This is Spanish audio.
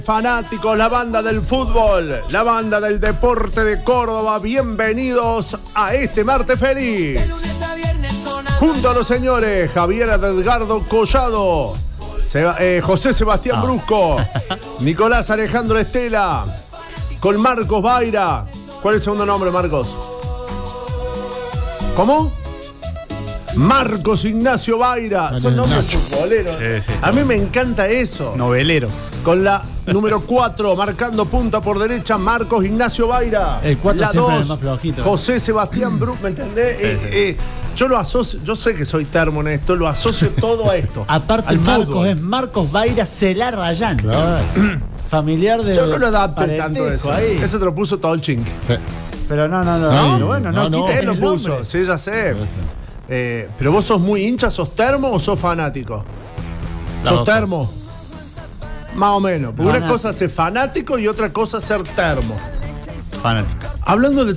Fanáticos, la banda del fútbol, la banda del deporte de Córdoba, bienvenidos a este martes feliz. Junto a los señores Javier Edgardo Collado, José Sebastián Brusco, Nicolás Alejandro Estela, con Marcos Baira. ¿Cuál es el segundo nombre, Marcos? ¿Cómo? Marcos Ignacio Baira. Son nombres futboleros. Sí. A mí me encanta eso. Noveleros. Con la número 4, marcando punta por derecha, Marcos Ignacio Baira. El 4 la siempre 2, es más flojito. José Sebastián Brusco, ¿me entendés? Yo lo asocio, yo sé que soy termo en esto, lo asocio todo a esto. Aparte, Marcos es Marcos Baira Celarrayán. Claro. Familiar de. Yo no lo adapté tanto eso. Ahí. Ese te lo puso todo el ching. Sí. Pero no. Pero bueno, no, él lo puso. Sí, ya sé. Pero vos sos muy hincha, ¿sos termo o sos fanático? ¿Sos termo? Más o menos. Porque una cosa es ser fanático y otra cosa es ser termo. Fanático. Hablando de